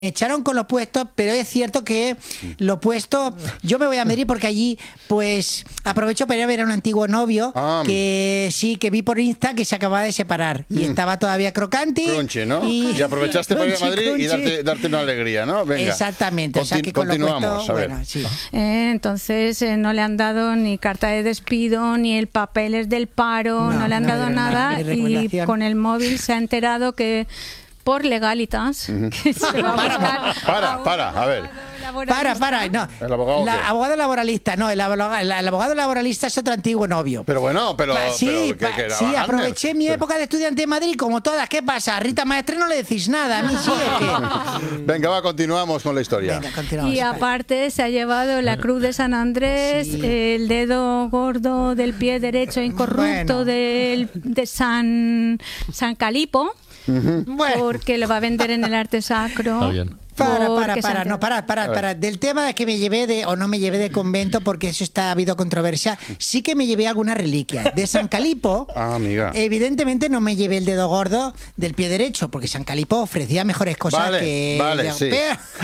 echaron con los puestos, pero es cierto que lo puesto, yo me voy a Madrid porque allí, pues, aprovecho para ir a ver a un antiguo novio que sí, que vi por Insta que se acababa de separar y estaba todavía crocante. Crunchy, ¿no? Y aprovechaste para ir a Madrid y darte una alegría, ¿no? Venga. Exactamente, o sea que con continuamos, lo puesto, a ver. bueno, sí. Entonces no le han dado ni carta de despido, ni el papeles del paro, no le han dado nada y con el móvil se ha enterado que por legalitas que se va a buscar a ver. No. ¿El abogado qué? Abogado laboralista, no, el abogado laboralista es otro antiguo novio. Pero bueno, sí, ¿qué sí, aproveché mi época de estudiante en Madrid como todas. ¿Qué pasa? A Rita Maestre no le decís nada, a mí sí es que... Venga, continuamos con la historia. Venga, continuamos. Y aparte se ha llevado la Cruz de San Andrés, el dedo gordo del pie derecho incorrupto de San Calipo. Bueno. Porque lo va a vender en el arte sacro. Está bien. Para. Del tema de que me llevé o no me llevé de convento, porque eso ha habido controversia, sí que me llevé alguna reliquia. De San Calipo, amiga. Evidentemente no me llevé el dedo gordo del pie derecho, porque San Calipo ofrecía mejores cosas que... Vale, sí.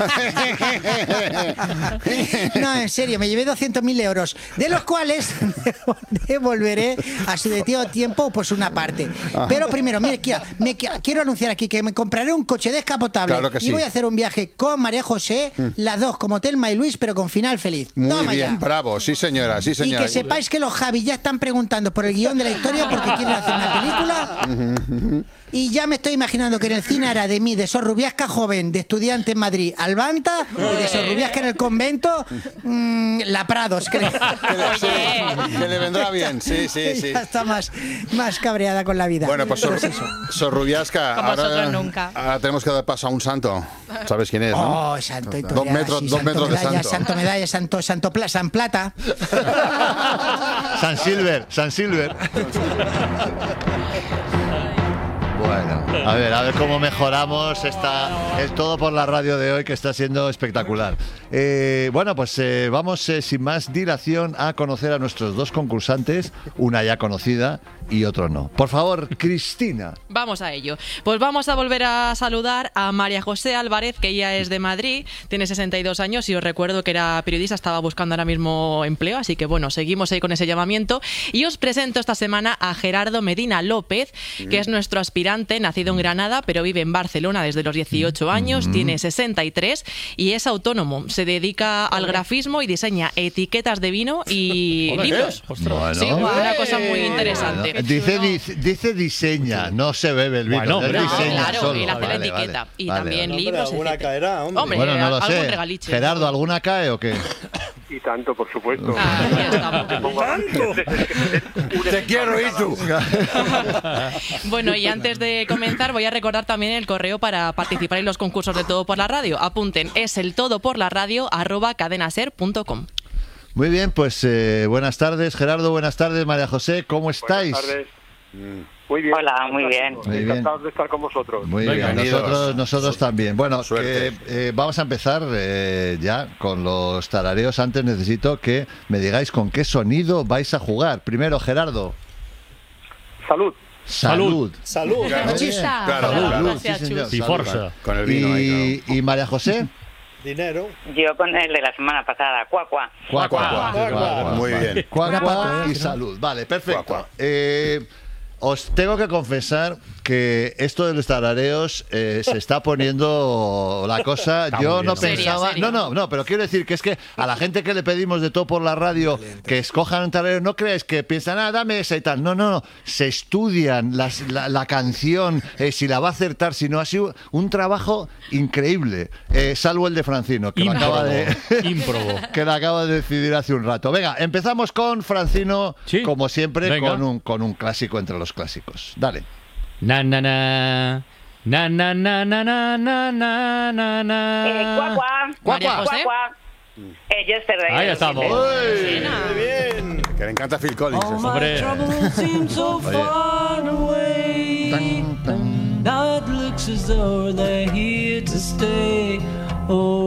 No, en serio, me llevé 200.000 euros, de los cuales devolveré a su debido tiempo pues una parte. Pero primero, mire, quiero anunciar aquí que me compraré un coche descapotable. Claro que sí. Y voy a hacer un viaje con María José, las dos como Telma y Luis, pero con final feliz. Muy bien, bravo, sí señora, sí señora. Y que sepáis que los Javi ya están preguntando por el guión de la historia porque quieren hacer una película. Y ya me estoy imaginando que en el cine hará de mí, de Sorrubiasca joven, de estudiante en Madrid, Albanta, y de Sorrubiasca en el convento, la Prados. Que le vendrá bien, sí. Ya está más cabreada con la vida. Bueno, pues Sorrubiasca, ahora tenemos que dar paso a un santo. ¿Sabes quién es, no? Oh, santo y 2 metros, sí, 2 metros de santo. Santo Medalla, San Plata. San Silver. Bueno, a ver cómo mejoramos el todo por la radio de hoy, que está siendo espectacular. Bueno, pues vamos sin más dilación a conocer a nuestros dos concursantes, una ya conocida y otro no. Por favor, Cristina. Vamos a ello. Pues vamos a volver a saludar a María José Álvarez, que ella es de Madrid, tiene 62 años y os recuerdo que era periodista, estaba buscando ahora mismo empleo, así que bueno, seguimos ahí con ese llamamiento. Y os presento esta semana a Gerardo Medina López, que es nuestro aspirante, nacido en Granada, pero vive en Barcelona desde los 18 años, tiene 63 y es autónomo. Se dedica al grafismo y diseña etiquetas de vino y libros. Bueno. Sí, una cosa muy interesante. Dice diseña, no se bebe el vino. Bueno, diseña claro, solo. él hace la etiqueta. Y también libros. Alguna caerá, hombre. Bueno, no lo algún sé. regaliche. Gerardo, ¿alguna cae o qué? Y tanto, por supuesto. Te quiero, ¿y tú? Bueno, y antes de comenzar voy a recordar también el correo para participar en los concursos de Todo por la Radio. Apunten, es el todoporlaradio@cadenaser.com. Muy bien, pues buenas tardes, Gerardo, buenas tardes, María José, ¿cómo estáis? Buenas tardes. Muy bien. Hola, muy bien. Encantados de estar con vosotros. Muy bien, nosotros también. Bueno, vamos a empezar ya con los tarareos. Antes necesito que me digáis con qué sonido vais a jugar. Primero, Gerardo. Salud. Salud. Claro, Gracias, sí, señor. Chus. Salud. Con el vino ahí, ¿Y María José? Dinero. Yo con el de la semana pasada, cuacua. Cuacua. Muy bien. Cuacua y salud. Vale, perfecto. Os tengo que confesar que esto de los tarareos se está poniendo la cosa. Yo no pensaba. Seria. No, pero quiero decir que es que a la gente que le pedimos de todo por la radio que escojan un tarareo, no creáis que piensan, dame esa y tal. No. Se estudian la canción, si la va a acertar, si no. Ha sido un trabajo increíble. Salvo el de Francino, que lo acaba de decidir hace un rato. Venga, empezamos con Francino, como siempre, con un clásico entre los clásicos. Dale. Na na na na na na na na na na na na. María José. Yesterday. Ahí estamos. Muy bien. Que le encanta Phil Collins. Hombre. Now it looks as though they're here to stay. Oh,